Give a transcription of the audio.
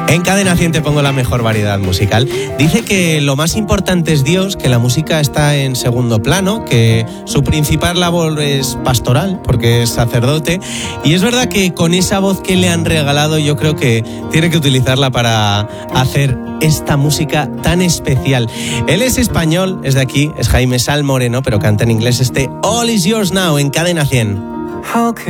En Cadena 100 te pongo la mejor variedad musical. Dice que lo más importante es Dios, que la música está en segundo plano, que su principal labor es pastoral, porque es sacerdote. Y es verdad que con esa voz que le han regalado, yo creo que tiene que utilizarla para hacer esta música tan especial. Él es español, es de aquí, es Jaime Sal Moreno, pero canta en inglés este All Is Yours Now en Cadena 100.